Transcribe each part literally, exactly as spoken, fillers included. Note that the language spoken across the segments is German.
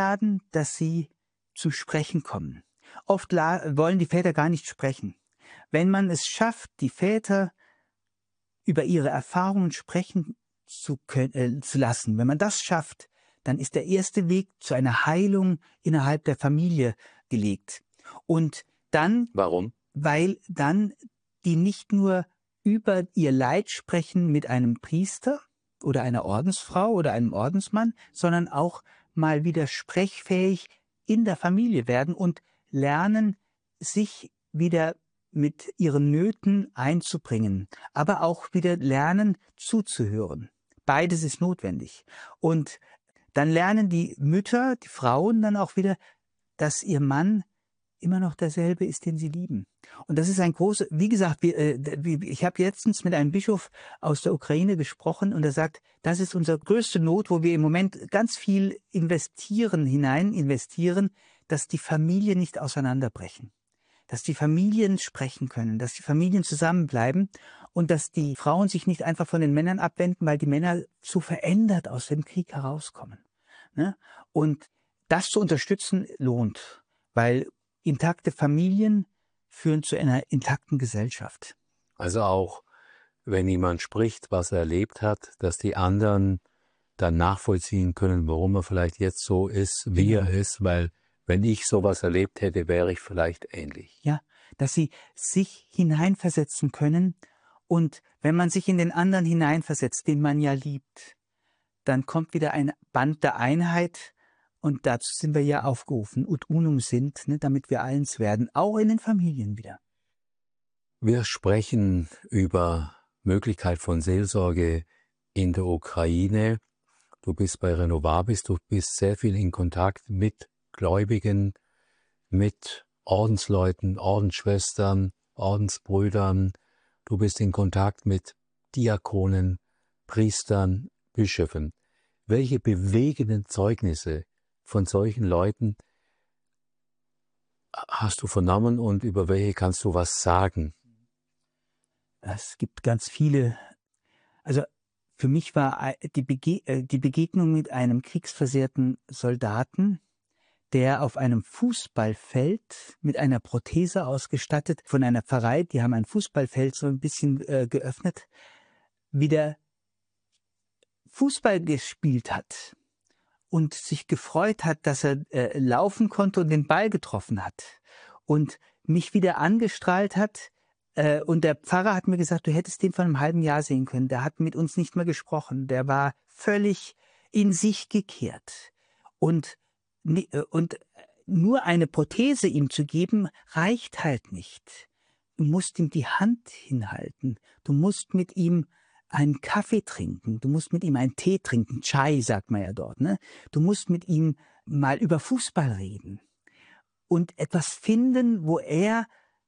einladen, dass sie zu sprechen kommen. Oft wollen die Väter gar nicht sprechen. Wenn man es schafft, die Väter über ihre Erfahrungen sprechen zu, können, äh, zu lassen, wenn man das schafft, dann ist der erste Weg zu einer Heilung innerhalb der Familie gelegt. Und dann, Warum? weil dann die nicht nur über ihr Leid sprechen mit einem Priester oder einer Ordensfrau oder einem Ordensmann, sondern auch mal wieder sprechfähig in der Familie werden und lernen, sich wieder mit ihren Nöten einzubringen, aber auch wieder lernen zuzuhören. Beides ist notwendig. Und dann lernen die Mütter, die Frauen dann auch wieder, dass ihr Mann immer noch derselbe ist, den sie lieben. Und das ist ein großes, wie gesagt, wir, äh, ich habe letztens mit einem Bischof aus der Ukraine gesprochen und er sagt, das ist unsere größte Not, wo wir im Moment ganz viel investieren, hinein investieren, dass die Familien nicht auseinanderbrechen, dass die Familien sprechen können, dass die Familien zusammenbleiben und dass die Frauen sich nicht einfach von den Männern abwenden, weil die Männer zu verändert aus dem Krieg herauskommen. Ne? Und das zu unterstützen lohnt, weil intakte Familien führen zu einer intakten Gesellschaft. Also auch, wenn jemand spricht, was er erlebt hat, dass die anderen dann nachvollziehen können, warum er vielleicht jetzt so ist, wie Genau. er ist, weil wenn ich sowas erlebt hätte, wäre ich vielleicht ähnlich. Ja, dass sie sich hineinversetzen können und wenn man sich in den anderen hineinversetzt, den man ja liebt, dann kommt wieder ein Band der Einheit. Und dazu sind wir ja aufgerufen, ut unum sind, ne, damit wir eins werden, auch in den Familien wieder. Wir sprechen über Möglichkeit von Seelsorge in der Ukraine. Du bist bei Renovabis, du bist sehr viel in Kontakt mit Gläubigen, mit Ordensleuten, Ordensschwestern, Ordensbrüdern. Du bist in Kontakt mit Diakonen, Priestern, Bischöfen. Welche bewegenden Zeugnisse von solchen Leuten hast du vernommen und über welche kannst du was sagen? Es gibt ganz viele. Also für mich war die, Bege die Begegnung mit einem kriegsversehrten Soldaten, der auf einem Fußballfeld mit einer Prothese ausgestattet von einer Pfarrei, die haben ein Fußballfeld so ein bisschen äh, geöffnet, wieder Fußball gespielt hat und sich gefreut hat, dass er äh, laufen konnte und den Ball getroffen hat und mich wieder angestrahlt hat. Äh, und der Pfarrer hat mir gesagt, du hättest den vor einem halben Jahr sehen können. Der hat mit uns nicht mehr gesprochen. Der war völlig in sich gekehrt. Und, äh, und nur eine Prothese ihm zu geben, reicht halt nicht. Du musst ihm die Hand hinhalten. Du musst mit ihm einen Kaffee trinken, du musst mit ihm einen Tee trinken, Chai sagt man ja dort, ne? Du musst mit ihm mal über Fußball reden und etwas finden, wo er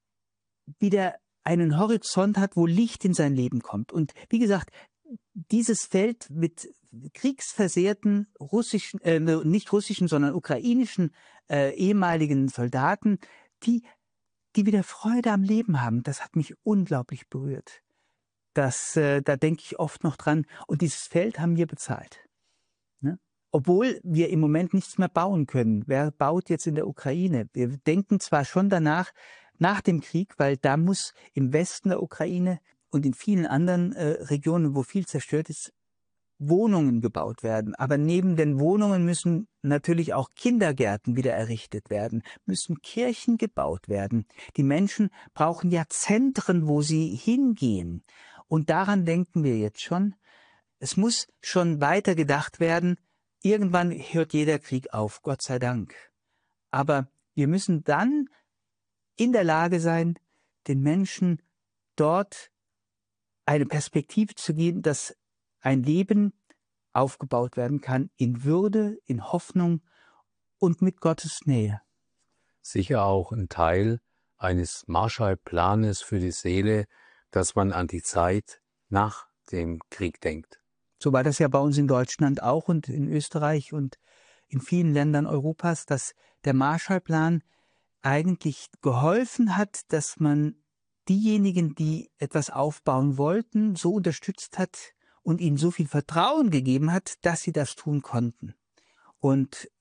wieder einen Horizont hat, wo Licht in sein Leben kommt. Und wie gesagt, dieses Feld mit kriegsversehrten russischen, äh, nicht russischen, sondern ukrainischen äh, ehemaligen Soldaten, die, die wieder Freude am Leben haben, das hat mich unglaublich berührt. Das, äh, da denke ich oft noch dran. Und dieses Feld haben wir bezahlt. Ne? Obwohl wir im Moment nichts mehr bauen können. Wer baut jetzt in der Ukraine? Wir denken zwar schon danach, nach dem Krieg, weil da muss im Westen der Ukraine und in vielen anderen äh, Regionen, wo viel zerstört ist, Wohnungen gebaut werden. Aber neben den Wohnungen müssen natürlich auch Kindergärten wieder errichtet werden, müssen Kirchen gebaut werden. Die Menschen brauchen ja Zentren, wo sie hingehen. Und daran denken wir jetzt schon. Es muss schon weiter gedacht werden. Irgendwann hört jeder Krieg auf, Gott sei Dank. Aber wir müssen dann in der Lage sein, den Menschen dort eine Perspektive zu geben, dass ein Leben aufgebaut werden kann in Würde, in Hoffnung und mit Gottes Nähe. Sicher auch ein Teil eines Marshallplanes für die Seele, dass man an die Zeit nach dem Krieg denkt. So war das ja bei uns in Deutschland auch und in Österreich und in vielen Ländern Europas, dass der Marshallplan eigentlich geholfen hat, dass man diejenigen, die etwas aufbauen wollten, so unterstützt hat und ihnen so viel Vertrauen gegeben hat, dass sie das tun konnten. Und